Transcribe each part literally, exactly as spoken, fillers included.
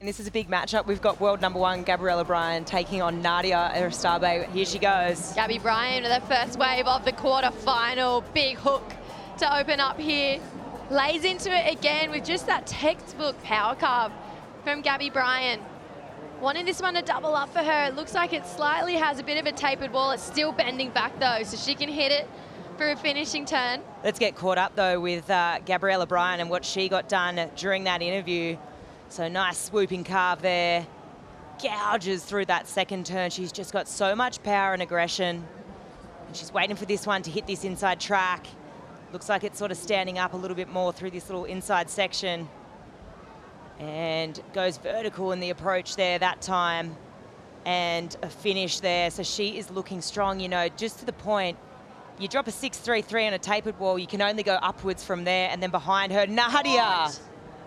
This is a big matchup. We've got world number one Gabriella Bryan taking on Nadia Aristarabe. Here she goes. Gabby Bryan with the first wave of the quarter-final. Big hook to open up here. Lays into it again with just that textbook power carve from Gabby Bryan. Wanting this one to double up for her. It looks like it slightly has a bit of a tapered wall. It's still bending back though, so she can hit it for a finishing turn. Let's get caught up though with uh, Gabriella Bryan and what she got done during that interview. So nice swooping carve there. Gouges through that second turn. She's just got so much power and aggression. And she's waiting for this one to hit this inside track. Looks like it's sort of standing up a little bit more through this little inside section. And goes vertical in the approach there that time. And a finish there. So she is looking strong, you know, just to the point. You drop a six three three on a tapered wall, you can only go upwards from there. And then behind her, Nadia. What?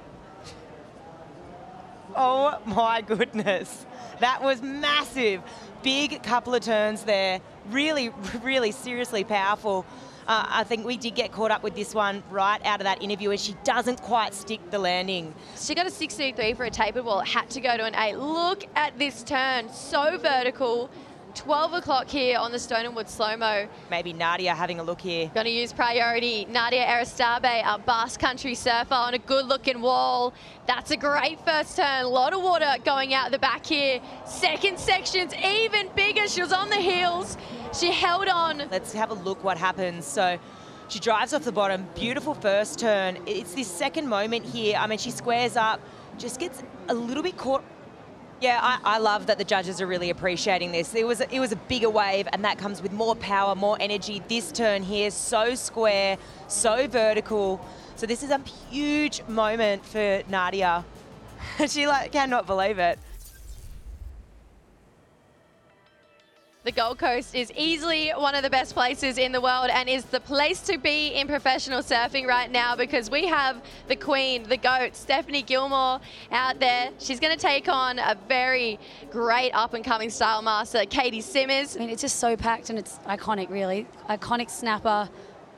Oh my goodness. That was massive. Big couple of turns there. Really, really seriously powerful. Uh, I think we did get caught up with this one right out of that interview as she doesn't quite stick the landing. She got a six three three for a tapered wall. It had to go to an eight. Look at this turn. So vertical. twelve o'clock here on the Stone and Wood slow-mo. Maybe Nadia having a look here. Going to use priority. Nadia Aristarabe, our Basque Country surfer on a good-looking wall. That's a great first turn. A lot of water going out the back here. Second section's even bigger. She was on the heels. She held on. Let's have a look what happens. So she drives off the bottom. Beautiful first turn. It's this second moment here. I mean, she squares up, just gets a little bit caught. Yeah, I, I love that the judges are really appreciating this. It was, a, it was a bigger wave, and that comes with more power, more energy. This turn here, so square, so vertical. So this is a huge moment for Nadia. She like cannot believe it. The Gold Coast is easily one of the best places in the world and is the place to be in professional surfing right now because we have the queen, the GOAT, Stephanie Gilmore out there. She's going to take on a very great up-and-coming style master, Katie Simmers. I mean, it's just so packed and it's iconic, really. Iconic snapper.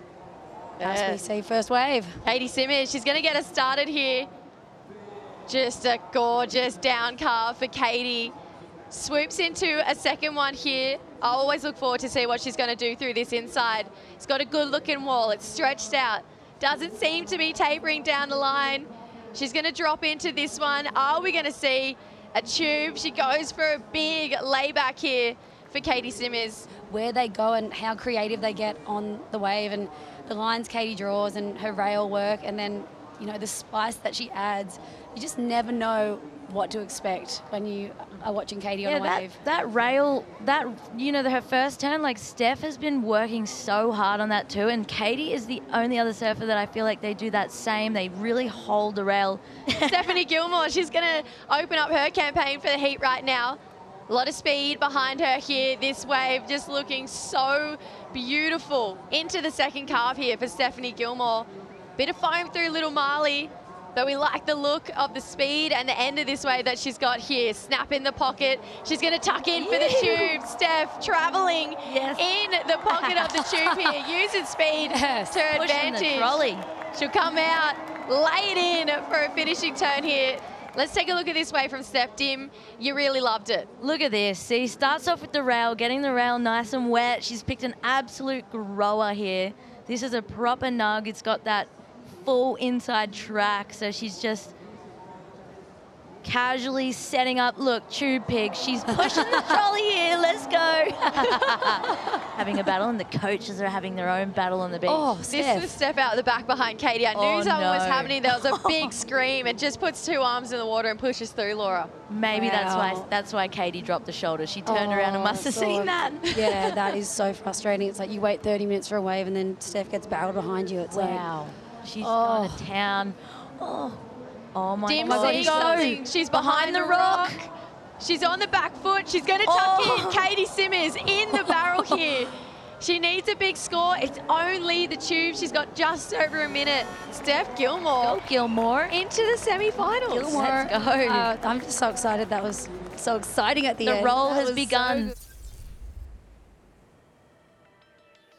As Yeah. we see, first wave. Katie Simmers, she's going to get us started here. Just a gorgeous down carve for Katie. Swoops into a second one here. I always look forward to see what she's going to do through this inside. It's got a good looking wall. It's stretched out. Doesn't seem to be tapering down the line. She's going to drop into this one. Are we going to see a tube? She goes for a big layback here for Katie Simmers. Where they go and how creative they get on the wave and the lines Katie draws and her rail work and then, you know, the spice that she adds. You just never know what to expect when you are watching Katie yeah, on a that, wave. That rail, that, you know, the, her first turn, like Steph has been working so hard on that too, and Katie is the only other surfer that I feel like they do that same. They really hold the rail. Stephanie Gilmore, she's going to open up her campaign for the heat right now. A lot of speed behind her here. This wave just looking so beautiful. Into the second carve here for Stephanie Gilmore. Bit of foam through Little Marley. But we like the look of the speed and the end of this wave that she's got here. Snap in the pocket. She's going to tuck in for the tube. Steph traveling yes. in the pocket of the tube here, using speed yes. to her Pushing advantage. the trolley. She'll come out, lay it in for a finishing turn here. Let's take a look at this wave from Steph. Dim, you really loved it. Look at this. See, starts off with the rail, getting the rail nice and wet. She's picked an absolute grower here. This is a proper nug. It's got that full inside track, so she's just casually setting up. Look, tube pig, she's pushing the trolley here. Let's go. Having a battle, and the coaches are having their own battle on the beach. Oh, This Steph. was Steph out the back behind Katie. I knew Oh, something was no. happening. There was a big scream and just puts two arms in the water and pushes through Laura. Maybe Wow. that's why that's why Katie dropped the shoulder. She turned around and Oh, must have God. seen that. Yeah, that is so frustrating. It's like you wait thirty minutes for a wave and then Steph gets barreled behind you. It's Wow. She's Oh. gone to town. Oh, oh my Dim God. seeing Go. something. She's behind, the rock. She's on the back foot. She's going to tuck Oh. in Katie Simmers in the barrel here. She needs a big score. It's only the tube. She's got just over a minute. Steph Gilmore Go, Gilmore. into the semi-finals. like Gilmore. Let's go. Uh, I'm just so excited. That was so exciting at the, The end. roll That has was so begun. good.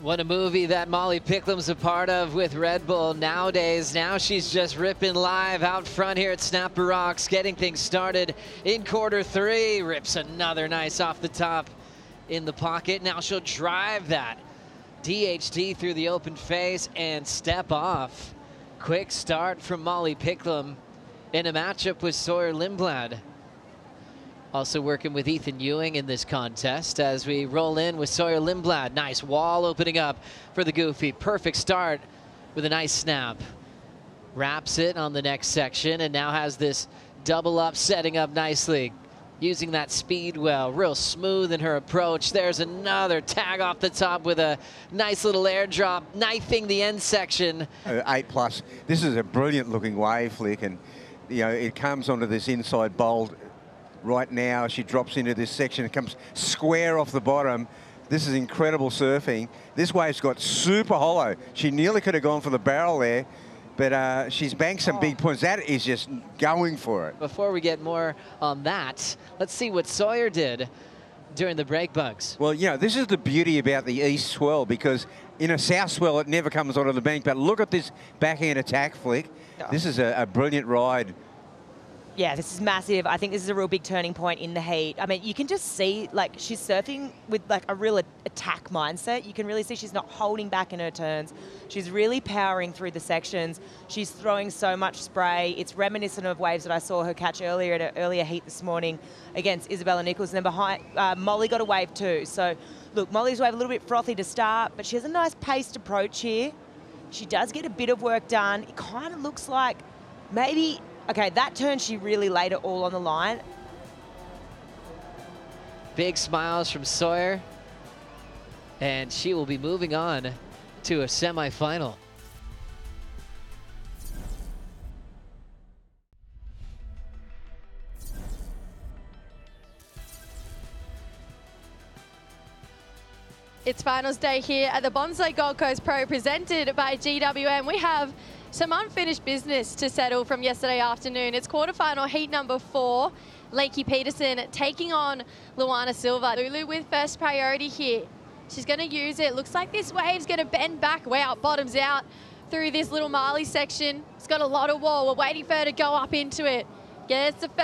What a movie that Molly Picklam's a part of with Red Bull nowadays. Now she's just ripping live out front here at Snapper Rocks, getting things started in quarter three. Rips another nice off the top in the pocket. Now she'll drive that D H T through the open face and step off. Quick start from Molly Picklam in a matchup with Sawyer Lindblad. Also working with Ethan Ewing in this contest as we roll in with Sawyer Lindblad. Nice wall opening up for the Goofy. Perfect start with a nice snap. Wraps it on the next section and now has this double up setting up nicely. Using that speed well, real smooth in her approach. There's another tag off the top with a nice little airdrop, knifing the end section. Uh, eight plus. This is a brilliant looking wave flick, and you know it comes onto this inside bowl. Right now, she drops into this section. It comes square off the bottom. This is incredible surfing. This wave's got super hollow. She nearly could have gone for the barrel there, but uh, she's banked some big points. That is just going for it. Before we get more on that, let's see what Sawyer did during the break bugs. Well, you know, this is the beauty about the east swell, because in a south swell, it never comes onto the bank. But look at this backhand attack flick. This is a, a brilliant ride. Yeah, this is massive. I think this is a real big turning point in the heat. I mean, you can just see, like, she's surfing with, like, a real attack mindset. You can really see she's not holding back in her turns. She's really powering through the sections. She's throwing so much spray. It's reminiscent of waves that I saw her catch earlier at an earlier heat this morning against Isabella Nichols. And then behind, uh, Molly got a wave too. So, look, Molly's wave a little bit frothy to start, but she has a nice paced approach here. She does get a bit of work done. It kind of looks like maybe... Okay, that turn, she really laid it all on the line. Big smiles from Sawyer. And she will be moving on to a semifinal. It's finals day here at the Bonsai Gold Coast Pro presented by G W M. We have some unfinished business to settle from yesterday afternoon. It's quarterfinal heat number four. Lakey Peterson taking on Luana Silva. Lulu with first priority here. She's going to use it. Looks like this wave's going to bend back. Wow, bottoms out through this little Marley section. It's got a lot of wall. We're waiting for her to go up into it. Gets the first